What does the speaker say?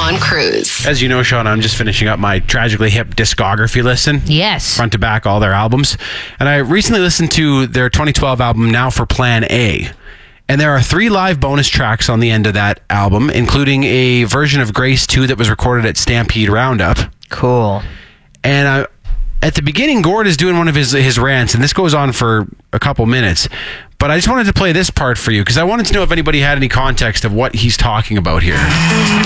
on Cruise. As you know, Sean, I'm just finishing up my Tragically Hip discography listen. Yes. Front to back, all their albums. And I recently listened to their 2012 album, Now for Plan A. And there are 3 live bonus tracks on the end of that album, including a version of Grace 2 that was recorded at Stampede Roundup. Cool. And at the beginning, Gord is doing one of his rants, and this goes on for a couple minutes. But I just wanted to play this part for you, because I wanted to know if anybody had any context of what he's talking about here.